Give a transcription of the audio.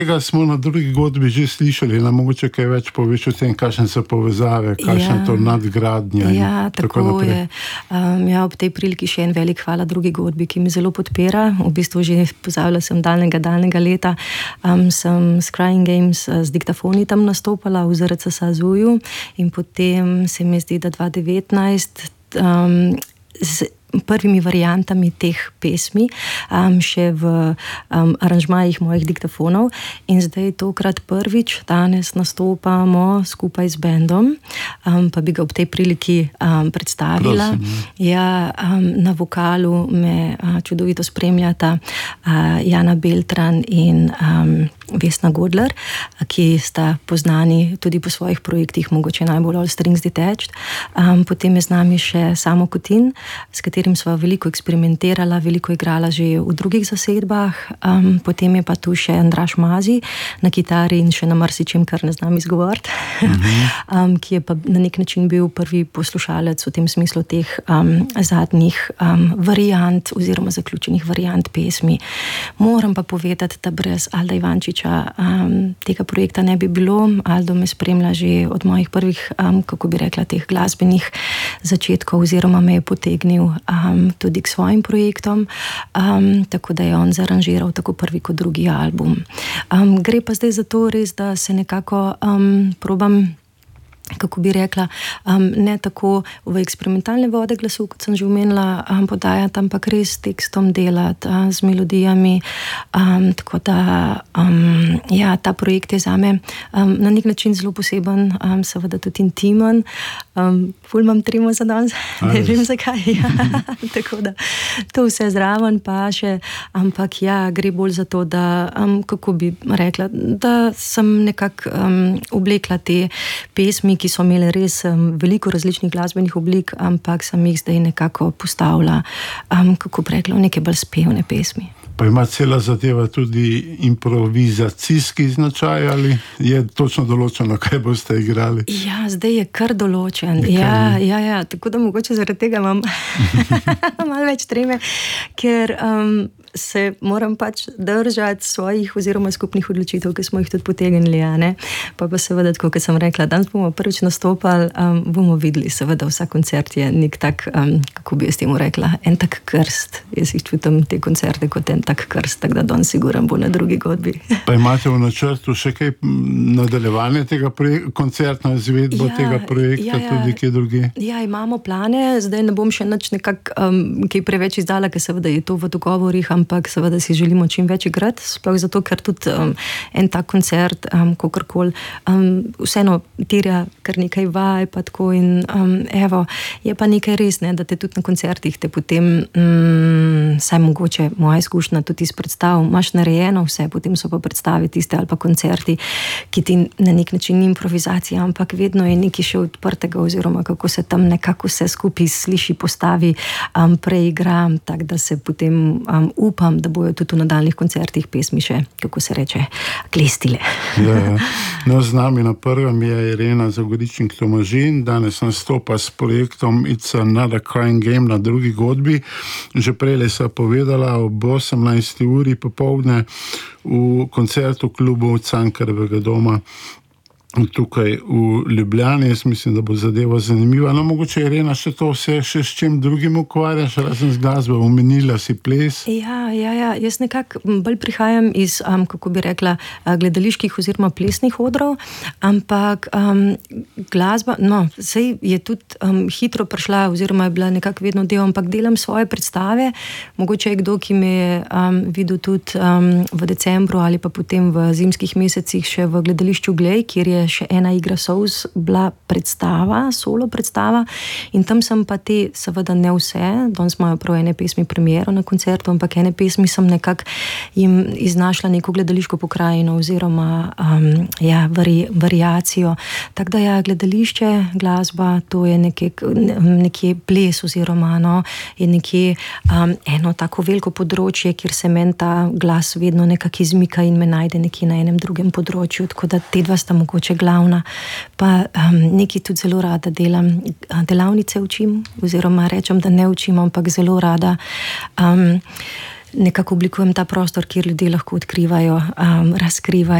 Tega smo na drugi godbi že slišali, nam mogoče kaj več poveš o tem, kakšne so povezave, kakšne to nadgradnja. Ja, tako je. Ob tej priliki še en velik hvala drugi godbi, ki me zelo podpira. V bistvu že pozabila sem daljnega leta. Sem s Crying Games z diktafoni tam nastopala v ZRC Sazuju in potem se mi zdi, da 2019 z prvimi variantami teh pesmi, še v aranžmajih mojih diktafonov, in zdaj tokrat prvič danes nastopamo skupaj z bendom, pa bi ga ob tej priliki predstavila. Ja, na vokalu me čudovito spremljata Jana Beltran in Vesna Godler, ki sta poznani tudi po svojih projektih, mogoče najbolj All Strings Detached. Potem je z nami še Samo Kutin, s katerim sva veliko eksperimentirala, veliko igrala že v drugih zasedbah. Potem je pa tu še Andraž Mazi na kitari in še na marsičem, kar ne znam izgovoriti, ki je pa na nek način bil prvi poslušalec v tem smislu teh zadnjih variant oziroma zaključenih variant pesmi. Moram pa povedati, da brez Alda Ivančiča tega projekta ne bi bilo. Aldo me spremlja že od mojih prvih, kako bi rekla, teh glasbenih začetkov, oziroma me je potegnil tudi k svojim projektom, tako da je on zaranžiral tako prvi kot drugi album. Gre pa zdaj za to res, da se nekako probam, kako bi rekla, ne tako v eksperimentalne vode glasu, kot sem že omenila, podajati, ampak res s tekstom delati, z melodijami, tako da ja, ta projekt je zame na nek način zelo poseben, seveda tudi intimen. Ful imam tremo za danes, ne vem zakaj, ja. Tako da to vse zraven pa še, ampak ja, gre bolj za to, da, kako bi rekla, da sem nekako oblekla te pesmi, ki so imeli res veliko različnih glasbenih oblik, ampak sem jih zdaj nekako postavila, kako bi rekla, v neke bolj spevne pesmi. Pa ima cela zadeva tudi improvizacijski značaj, ali je točno določeno, kaj boste igrali? Ja, zdaj je kar določen. Ja, tako da mogoče zaradi tega imam malo več treme, ker se moram pač držati svojih oziroma skupnih odločitev, ki smo jih tudi potegnili, ne? Pa seveda, tako kot sem rekla, danes bomo prvič nastopali, bomo videli, seveda vsak koncert je nek tak, kako bi jaz temu rekla, en tak krst. Jaz jih čutim te koncerte kot en tak krst, tako da danes siguran bo na drugi godbi. Pa imate v načrtu še kaj nadaljevanje tega koncertna izvedbo tega projekta, tudi kje druge? Ja, imamo plane, zdaj ne bom še nič nekako kaj preveč izdala, ker seveda je to v dogovorih, ampak seveda si želimo čim več igrati, sploh zato, ker tudi en tak koncert, kakorkoli, vseeno terja kar nekaj vaj, pa tako, in evo, je pa nekaj res, ne, da te tudi na koncertih te potem, saj mogoče moja izkušnja tudi iz predstav, imaš narejeno vse, potem so pa predstave tiste ali pa koncerti, ki ti na nek način ni improvizacija, ampak vedno je nekaj še odprtega, oziroma kako se tam nekako vse skupaj sliši, postavi, preigra, tako da se potem upam, da bojo tudi v nadaljnih koncertih pesmi še, kako se reče, klestile. Ja. No, z nami na prvem je Irena Zagoričnik-Tomažin, danes nastopa s projektom It's Another Crying Game na drugi godbi. Že prej sva povedala, ob 18. uri popoldne v koncertu klubu Cankarjevega doma tukaj v Ljubljani. Jaz mislim, da bo zadeva zanimiva. No, mogoče, Irena, še to vse, še s čim drugim ukvarjaš, razen z glasbo, omenila si ples? Ja, jaz nekako bolj prihajam iz, kako bi rekla, gledaliških oziroma plesnih odrov, ampak glasba, no, sej je tudi hitro prišla, oziroma je bila nekako vedno del, ampak delam svoje predstave. Mogoče je kdo, ki me je videl tudi v decembru ali pa potem v zimskih mesecih še v gledališču Glej, kjer je še ena igra Solz bila predstava, solo predstava, in tam sem pa te, seveda ne vse, danes imajo prav ene pesmi premiero na koncertu, ampak ene pesmi sem nekako jim iznašla neko gledališko pokrajino oziroma variacijo. Tako da ja, gledališče, glasba, to je nekje ples oziroma je nekje eno tako veliko področje, kjer se meni ta glas vedno nekako izmika in me najde nekje na enem drugem področju, tako da te dva sta mogoče glavna. Pa nekaj tudi zelo rada delam, delavnice učim, oziroma rečem, da ne učim, ampak zelo rada nekako oblikujem ta prostor, kjer ljudje lahko odkrivajo, razkrivajo.